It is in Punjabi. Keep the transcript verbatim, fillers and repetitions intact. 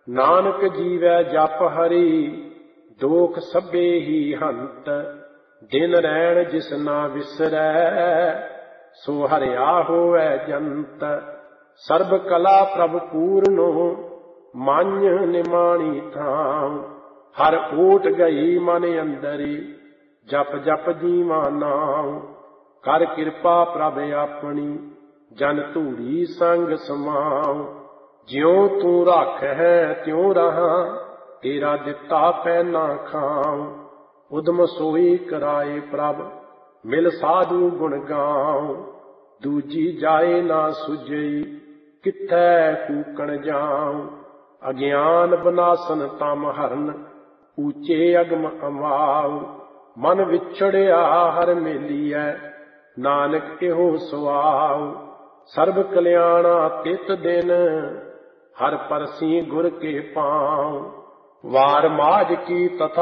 ਨਾਨਕ ਜੀਵੈ ਜਪ ਹਰੀ ਦੋਖ ਸਭੇ ਹੀ ਹੰਤ। ਦਿਨ ਰੈਣ ਜਿਸ ਨਾ ਵਿਸਰੈ ਸੋ ਹਰਿਆ ਹੋਵੈ ਜੰਤ। ਸਰਬ ਕਲਾ ਪ੍ਰਭ ਪੂਰਨੋ ਮੰਝ ਨਿਮਾਣੀ ਥਾਂ। ਹਰ ਓਟ ਗਈ ਮਨ ਅੰਦਰੀ ਜਪ ਜਪ ਜੀਵਾ ਨਾਮ। ਕਰ ਕਿਰਪਾ ਪ੍ਰਭ ਆਪਣੀ ਜਨ ਧੂੜੀ ਸੰਗ ਸਮਾਉ। ਜਿਉ ਤੂੰ ਰੱਖ ਹੈ ਤਿਉ ਰਹਾ ਤੇਰਾ ਦਿੱਤਾ ਪੈ ਨਾ ਖਾਉ। ਉਦਮ ਸੋਈ ਕਰਾਏ ਪ੍ਰਭ ਮਿਲ ਸਾਧੂ ਗੁਣ ਗਾਉ। ਦੂਜੀ ਜਾਏ ਨਾ ਸੁਝਈ ਕਿਥੈ ਕੂਕਣ ਜਾਉ। ਅਗਿਆਨ ਬਨਾਸਨ ਤਮ ਹਰਨ ਊਚੇ ਅਗਮ ਅਮਾਉ। ਮਨ ਵਿਛੜਿਆ ਹਰ ਮੇਲੀਐ ਨਾਨਕ ਇਹੋ ਸੁਆਉ। ਸਰਬ ਕਲਿਆਣਾ ਤਿਤ ਦਿਨ ਹਰ ਪਰਸੀ ਗੁਰ ਕੇ ਪਾਉ। ਵਾਰ ਮਾਝ ਕੀ ਤਥਾ